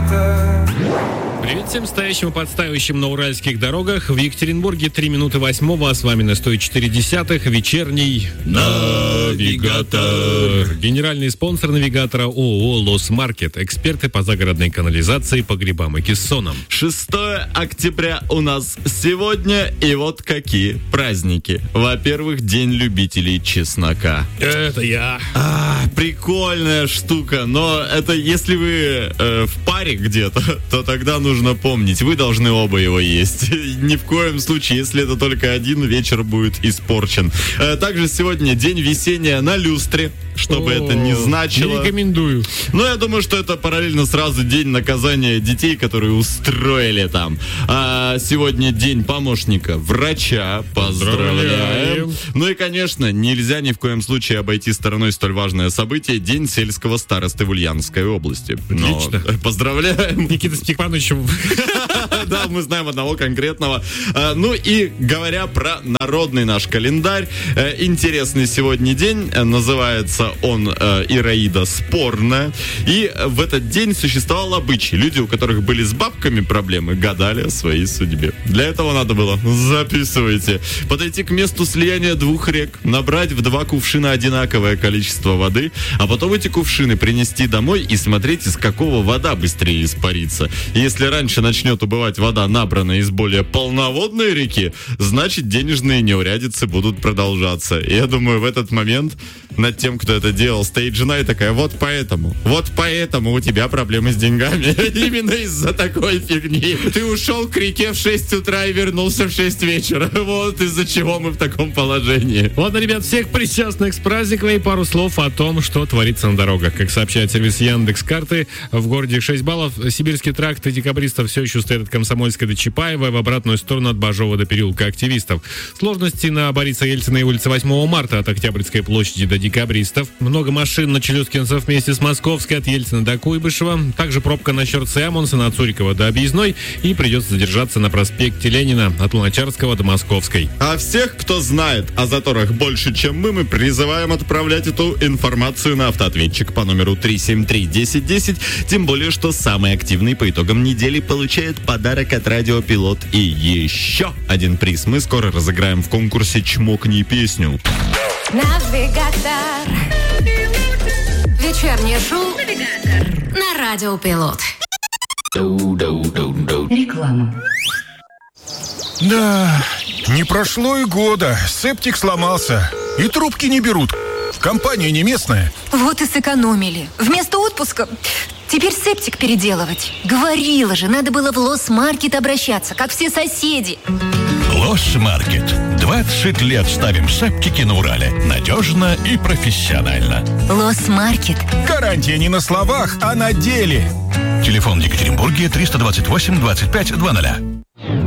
навигатор. Привет всем стоящим и подстаивающим на уральских дорогах. В Екатеринбурге 3 минуты 8, а с вами на 104.10 вечерний навигатор. Генеральный спонсор навигатора ООО «Лос Маркет». Эксперты по загородной канализации, погребам и кессонам. 6 октября у нас сегодня, и вот какие праздники. Во-первых, День любителей чеснока. Это я. Прикольная штука, но это если вы в паре где-то, то тогда нужно помнить, вы должны оба его есть. Ни в коем случае, если это только один, вечер будет испорчен. Также сегодня день висения на люстре, чтобы это не значило. Не рекомендую. Но я думаю, что это параллельно сразу день наказания детей, которые устроили там. А сегодня день помощника врача. Поздравляем. Ну и, конечно, нельзя ни в коем случае обойти стороной столь важное событие — День сельского старосты в Ульяновской области. Отлично. Поздравляем. Никита Степанович. Да, мы знаем одного конкретного. Ну и говоря про народный наш календарь, интересный сегодня день. Называется он Ираида Спорная. И в этот день существовал обычай. Люди, у которых были с бабками проблемы, гадали о своей судьбе. Для этого надо было, записывайте, подойти к месту слияния двух рек, набрать в 2 кувшина одинаковое количество воды, а потом эти кувшины принести домой и смотреть, из какого вода быстрее испарится. Если раньше начнет убывать вода, набранная из более полноводной реки, значит, денежные неурядицы будут продолжаться. И я думаю, в этот момент над тем, кто это делал, стоит жена и такая: вот поэтому у тебя проблемы с деньгами. Именно из-за такой фигни. Ты ушел к реке в 6 утра и вернулся в 6 вечера. Вот из-за чего мы в таком положении. Ладно, ребят, всех причастных с праздником и пару слов о том, что творится на дорогах. Как сообщает сервис Яндекс.Карты, в городе 6 баллов. Сибирский тракт и декабристов все еще стоят от Комсомольской до Чапаева, в обратную сторону от Бажова до переулка Активистов. Сложности на Бориса Ельцина и улице 8 марта от Октябрьской площади до Декабристов. Много машин на Челюскинцев вместе с Московской от Ельцина до Куйбышева. Также пробка на Щорца и Амундсена от Цурикова до Объездной. И придется задержаться на проспекте Ленина от Луначарского до Московской. А всех, кто знает о заторах больше, чем мы призываем отправлять эту информацию на автоответчик по номеру 373-1010. Тем более, что самый активный по итогам недели получает подарок от Радио Пилот и еще один приз. Мы скоро разыграем в конкурсе «Чмокни песню». Навигатор. Вечернее шоу на Радио Пилот. Реклама. Да, не прошло и года. Септик сломался. И трубки не берут. Компания не местная. Вот и сэкономили. Вместо отпуска теперь септик переделывать. Говорила же, надо было в Лос Маркет обращаться, как все соседи. Лос Маркет. 20 лет ставим септики на Урале. Надежно и профессионально. Лос Маркет. Гарантия не на словах, а на деле. Телефон в Екатеринбурге 328 25 00.